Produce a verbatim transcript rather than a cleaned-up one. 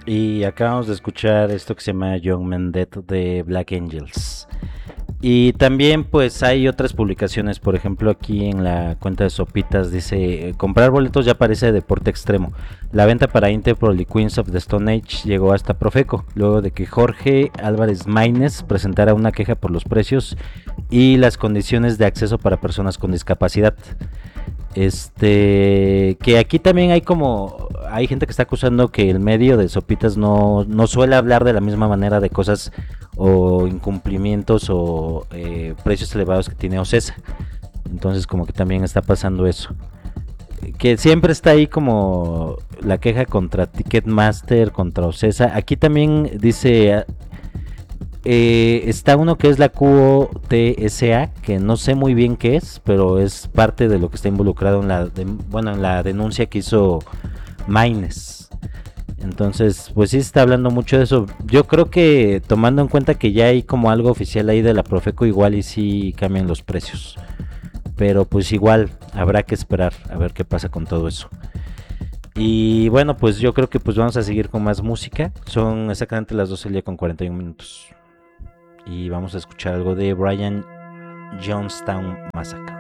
Y acabamos de escuchar esto que se llama Young Men Dead de Black Angels. Y también pues hay otras publicaciones, por ejemplo aquí en la cuenta de Sopitas dice: comprar boletos ya parece deporte extremo. La venta para Interpol y Queens of the Stone Age llegó hasta Profeco, luego de que Jorge Álvarez Maínez presentara una queja por los precios y las condiciones de acceso para personas con discapacidad. Este, que aquí también hay como, hay gente que está acusando que el medio de Sopitas no, no suele hablar de la misma manera de cosas o incumplimientos o eh, precios elevados que tiene OCESA. Entonces como que también está pasando eso. Que siempre está ahí como la queja contra Ticketmaster, contra OCESA. Aquí también dice... Eh, está uno que es la Q O T S A, que no sé muy bien qué es, pero es parte de lo que está involucrado en la, de, bueno, en la denuncia que hizo Maines. Entonces, pues sí se está hablando mucho de eso. Yo creo que tomando en cuenta que ya hay como algo oficial ahí de la Profeco, igual y sí cambian los precios. Pero pues igual habrá que esperar a ver qué pasa con todo eso. Y bueno, pues yo creo que pues vamos a seguir con más música. Son exactamente las doce del día con cuarenta y un minutos. Y vamos a escuchar algo de Brian Jonestown Massacre.